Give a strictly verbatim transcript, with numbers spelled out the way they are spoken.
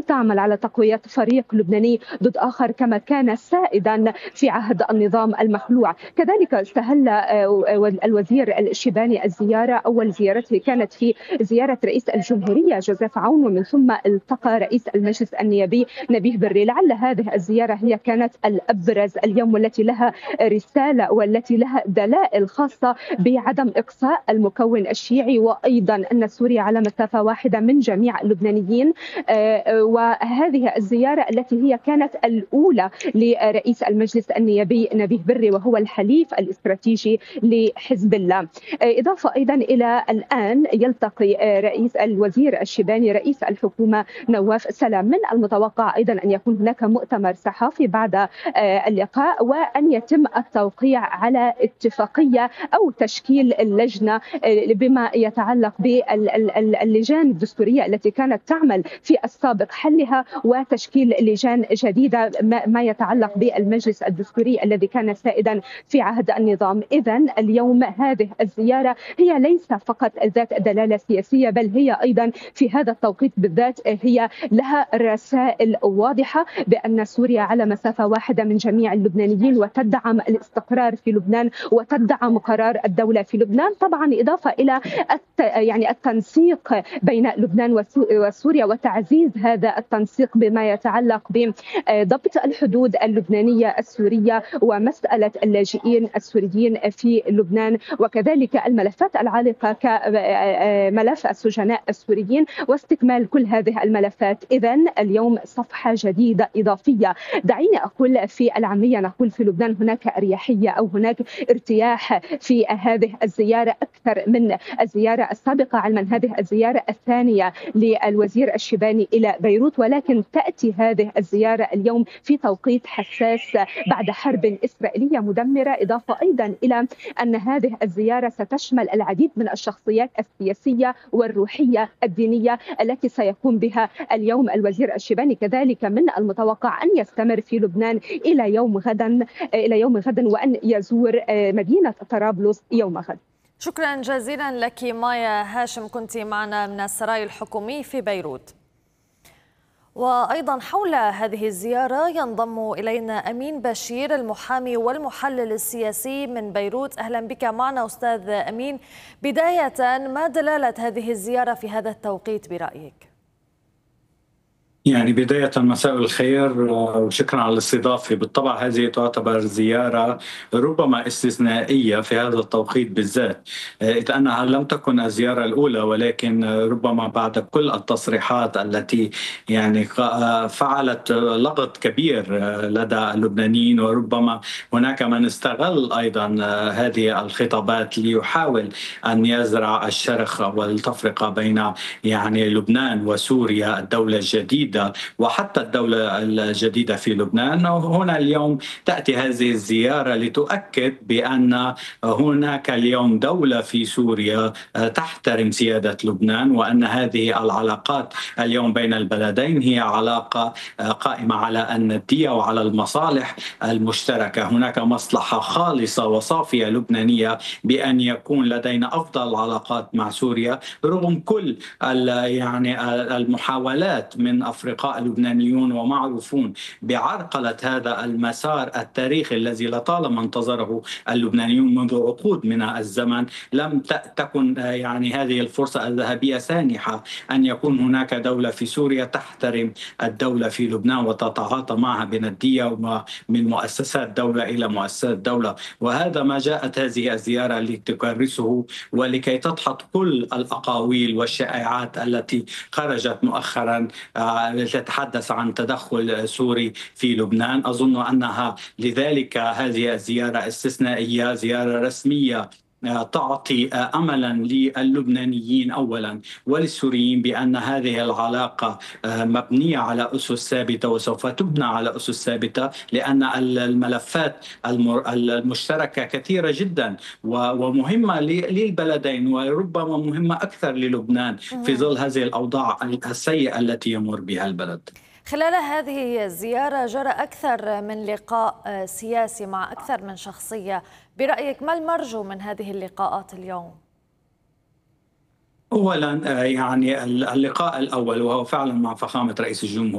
تعمل على تقوية فريق لبناني ضد آخر كما كان سائدا في عهد النظام المخلوع. كذلك استهل الوزير الشيباني الزيارة، أول زيارته كانت في زيارة رئيس الجمهورية جوزيف عون، ومن ثم التقى رئيس المجلس النيابي نبيه بري. لعل هذه الزيارة هي كانت الأبرز اليوم، والتي لها رسالة والتي لها دلائل خاصة بعدم إقصاء المكون الشيعي، وأيضا أن سوريا على مسافة واحدة من جميع اللبنانيين. وهذه الزيارة التي هي كانت الأولى لرئيس المجلس النيابي نبيه بري، وهو الحليف الاستراتيجي لحزب الله. إضافة أيضا إلى الآن يلتقي رئيس الوزير الشيباني رئيس الحكومة نواف سلام. من المتوقع أيضا أن يكون هناك مؤتمر صحفي بعد اللقاء، وأن يتم التوقيع على اتفاقية أو تشكيل اللجنة بما يتعلق باللجان الدستورية التي كانت تعمل في السابق، حلها وتشكيل لجان جديدة ما يتعلق بالمجلس الدستوري الذي كان سائدا في عهد النظام. إذن اليوم هذه الزيارة هي ليس فقط ذات دلالة سياسية، بل هي أيضا في هذا التوقيت بالذات هي لها رسائل واضحة بأن سوريا على مسافة واحدة من جميع اللبنانيين، وتدعم الاستقرار في لبنان وتدعم قرار الدولة في لبنان. طبعا إضافة إلى يعني التنسيق بين لبنان وسوريا وتعزيز هذا التنسيق بما يتعلق بضبط الحدود اللبنانية السورية ومسألة اللاجئين السوريين في لبنان، وكذلك الملفات العالقة كملف السجناء السوريين واستكمال كل هذه الملفات. إذن اليوم صفحة جديدة إضافية. دعيني أقول في العامية نقول في لبنان هناك أريحية أو هناك ارتياح في هذه الزيارة أكثر من الزيارة السابقة، علما هذه الزيارة الثانية للوزير الشيباني إلى بيروت، ولكن تأتي هذه الزيارة اليوم في توقيت حساس بعد حرب إسرائيلية مدمرة. إضافة أيضا إلى أن هذه الزيارة ستشمل العديد من الشخصيات السياسية والروحية الدينية التي سيقوم بها اليوم الوزير الشيباني. كذلك من المتوقع أن يستمر في لبنان إلى يوم غدا إلى يوم غد وأن يزور مدينة طرابلس يوم غد. شكرا جزيلا لك مايا هاشم، كنت معنا من السراي الحكومي في بيروت. وأيضا حول هذه الزيارة ينضم إلينا أمين بشير المحامي والمحلل السياسي من بيروت. أهلا بك معنا أستاذ أمين. بداية، ما دلالة هذه الزيارة في هذا التوقيت برأيك؟ يعني بداية مساء الخير وشكرا على الاستضافة. بالطبع هذه تعتبر زيارة ربما استثنائية في هذا التوقيت بالذات، إذ أنها لم تكن الزيارة الأولى، ولكن ربما بعد كل التصريحات التي يعني فعلت لغط كبير لدى اللبنانيين، وربما هناك من استغل أيضا هذه الخطابات ليحاول أن يزرع الشرخ والتفرقة بين يعني لبنان وسوريا الدولة الجديدة وحتى الدولة الجديدة في لبنان. هنا اليوم تأتي هذه الزيارة لتؤكد بأن هناك اليوم دولة في سوريا تحترم سيادة لبنان، وأن هذه العلاقات اليوم بين البلدين هي علاقة قائمة على الندية وعلى المصالح المشتركة. هناك مصلحة خالصة وصافية لبنانية بأن يكون لدينا أفضل العلاقات مع سوريا، رغم كل يعني المحاولات من أفرقاء لبنانيون ومعروفون بعرقلة هذا المسار التاريخي الذي لطالما انتظره اللبنانيون منذ عقود من الزمن. لم تكن يعني هذه الفرصة الذهبية سانحة أن يكون هناك دولة في سوريا تحترم الدولة في لبنان وتتعاطى معها بندية، ومن مؤسسات دولة إلى مؤسسات دولة. وهذا ما جاءت هذه الزيارة لتكرسه ولكي تدحض كل الأقاويل والشائعات التي خرجت مؤخرا تتحدث عن تدخل سوري في لبنان. أظن أنها لذلك هذه الزيارة استثنائية، زيارة رسمية تعطي أملا للبنانيين أولا وللسوريين بأن هذه العلاقة مبنية على أسس ثابتة وسوف تبنى على أسس ثابتة، لأن الملفات المشتركة كثيرة جدا ومهمة للبلدين، وربما مهمة أكثر للبنان في ظل هذه الأوضاع السيئة التي يمر بها البلد. خلال هذه الزيارة جرى أكثر من لقاء سياسي مع أكثر من شخصية. برأيك ما المرجو من هذه اللقاءات اليوم؟ أولا يعني اللقاء الأول وهو فعلا مع فخامة رئيس الجمهورية